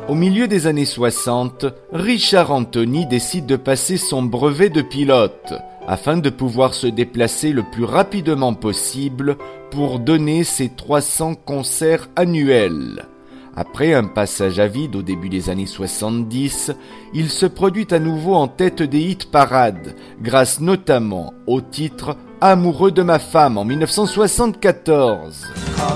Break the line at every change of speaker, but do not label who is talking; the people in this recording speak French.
Au milieu des années 60, Richard Anthony décide de passer son brevet de pilote afin de pouvoir se déplacer le plus rapidement possible pour donner ses 300 concerts annuels. Après un passage à vide au début des années 70, il se produit à nouveau en tête des hit-parades, grâce notamment au titre « Amoureux de ma femme » en 1974.